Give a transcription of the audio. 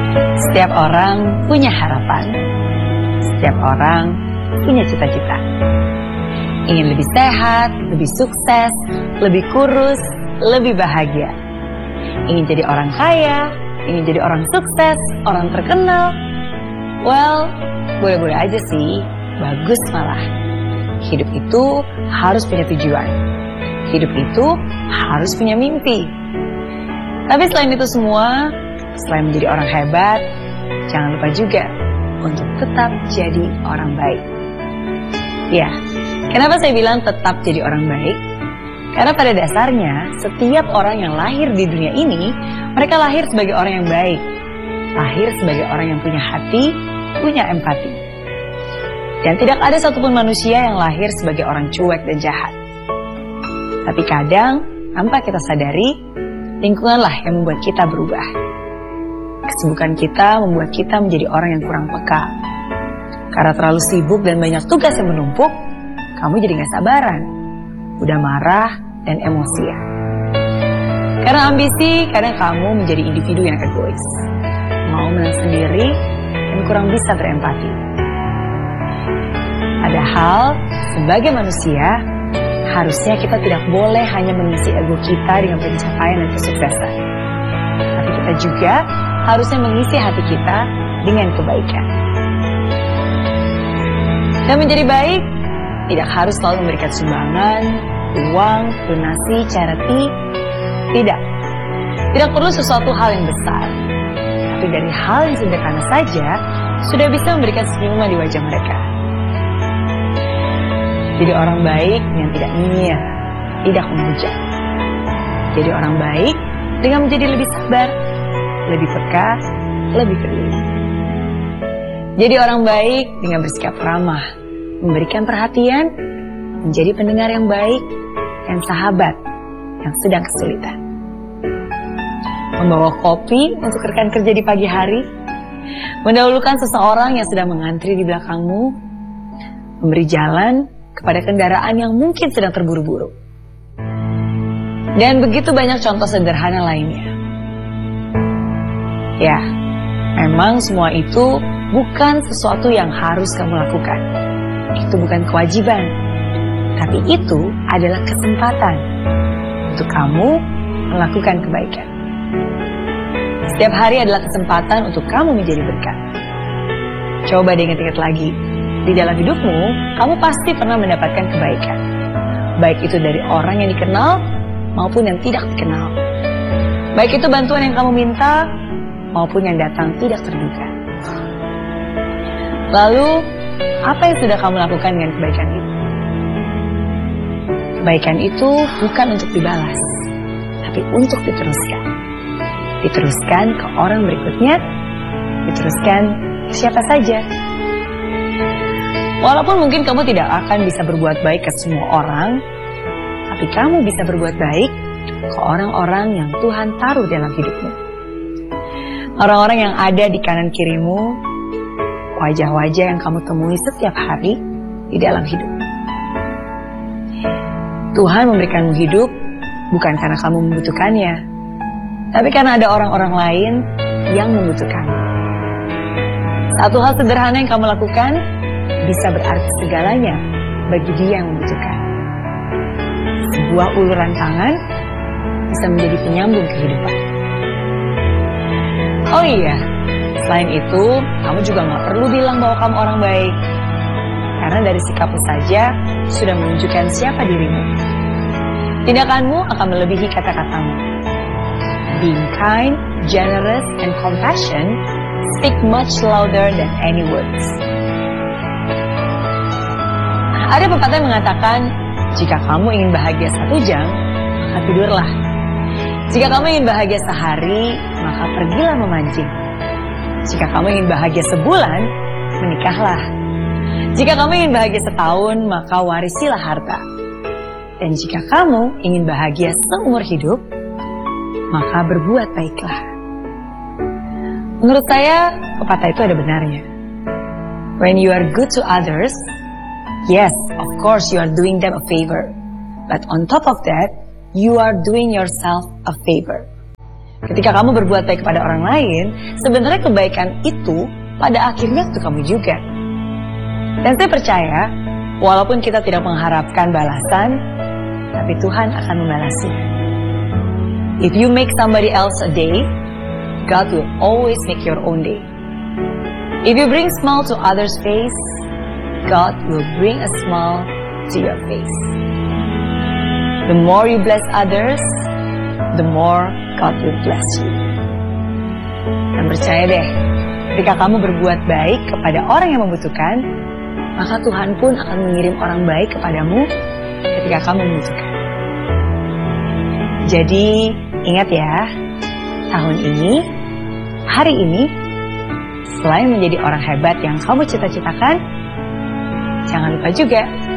Setiap orang punya harapan. Setiap orang punya cita-cita. Ingin lebih sehat, lebih sukses, lebih kurus, lebih bahagia. Ingin jadi orang kaya, ingin jadi orang sukses, orang terkenal. Well, boleh-boleh aja sih, bagus malah. Hidup itu harus punya tujuan. Hidup itu harus punya mimpi. Tapi selain itu semua, selain menjadi orang hebat, jangan lupa juga untuk tetap jadi orang baik. Ya, kenapa saya bilang tetap jadi orang baik? Karena pada dasarnya, setiap orang yang lahir di dunia ini, mereka lahir sebagai orang yang baik. Lahir sebagai orang yang punya hati, punya empati. Dan tidak ada satupun manusia yang lahir sebagai orang cuek dan jahat. Tapi kadang, tanpa kita sadari, lingkunganlah yang membuat kita berubah. Kesibukan kita membuat kita menjadi orang yang kurang peka. Karena terlalu sibuk dan banyak tugas yang menumpuk, kamu jadi gak sabaran, udah marah dan emosian. Karena ambisi, kadang kamu menjadi individu yang egois, mau menang sendiri dan kurang bisa berempati. Padahal, sebagai manusia, harusnya kita tidak boleh hanya mengisi ego kita dengan pencapaian dan kesuksesan. Tapi kita juga harusnya mengisi hati kita dengan kebaikan. Dan menjadi baik, tidak harus selalu memberikan sumbangan, uang, donasi, charity. Tidak. Tidak perlu sesuatu hal yang besar. Tapi dari hal yang sederhana saja, sudah bisa memberikan senyuman di wajah mereka. Jadi orang baik yang tidak nyinyir, tidak menghujat. Jadi orang baik dengan menjadi lebih sabar, lebih peka, lebih peduli. Jadi orang baik dengan bersikap ramah, memberikan perhatian, menjadi pendengar yang baik, dan sahabat yang sedang kesulitan. Membawa kopi untuk rekan kerja di pagi hari, mendahulukan seseorang yang sedang mengantri di belakangmu, memberi jalan kepada kendaraan yang mungkin sedang terburu-buru. Dan begitu banyak contoh sederhana lainnya. Ya, memang semua itu bukan sesuatu yang harus kamu lakukan. Itu bukan kewajiban. Tapi itu adalah kesempatan untuk kamu melakukan kebaikan. Setiap hari adalah kesempatan untuk kamu menjadi berkat. Coba diingat-ingat lagi. Di dalam hidupmu, kamu pasti pernah mendapatkan kebaikan. Baik itu dari orang yang dikenal maupun yang tidak dikenal. Baik itu bantuan yang kamu minta maupun yang datang tidak terduga. Lalu, apa yang sudah kamu lakukan dengan kebaikan itu? Kebaikan itu bukan untuk dibalas, tapi untuk diteruskan. Diteruskan ke orang berikutnya, diteruskan ke siapa saja. Walaupun mungkin kamu tidak akan bisa berbuat baik ke semua orang, tapi kamu bisa berbuat baik ke orang-orang yang Tuhan taruh dalam hidupmu. Orang-orang yang ada di kanan kirimu, wajah-wajah yang kamu temui setiap hari di dalam hidup. Tuhan memberikanmu hidup bukan karena kamu membutuhkannya, tapi karena ada orang-orang lain yang membutuhkanmu. Satu hal sederhana yang kamu lakukan bisa berarti segalanya bagi dia yang membutuhkan. Sebuah uluran tangan bisa menjadi penyambung kehidupan. Oh iya, selain itu, kamu juga gak perlu bilang bahwa kamu orang baik. Karena dari sikapmu saja sudah menunjukkan siapa dirimu. Tindakanmu akan melebihi kata-katamu. Being kind, generous, and compassion speak much louder than any words. Ada pepatah yang mengatakan, jika kamu ingin bahagia 1 jam, maka tidurlah. Jika kamu ingin bahagia sehari, maka pergilah memancing. Jika kamu ingin bahagia sebulan, menikahlah. Jika kamu ingin bahagia setahun, maka warisilah harta. Dan jika kamu ingin bahagia seumur hidup, maka berbuat baiklah. Menurut saya, pepatah itu ada benarnya. When you are good to others, yes, of course you are doing them a favor. But on top of that, you are doing yourself a favor. Ketika kamu berbuat baik kepada orang lain, sebenarnya kebaikan itu pada akhirnya untuk kamu juga. Dan saya percaya, walaupun kita tidak mengharapkan balasan, tapi Tuhan akan membalasnya. If you make somebody else a day, God will always make your own day. If you bring smile to others' face, God will bring a smile to your face. The more you bless others, the more God will bless you. Dan percaya deh, ketika kamu berbuat baik kepada orang yang membutuhkan, maka Tuhan pun akan mengirim orang baik kepadamu ketika kamu membutuhkan. Jadi, ingat ya, tahun ini, hari ini, selain menjadi orang hebat yang kamu cita-citakan, jangan lupa juga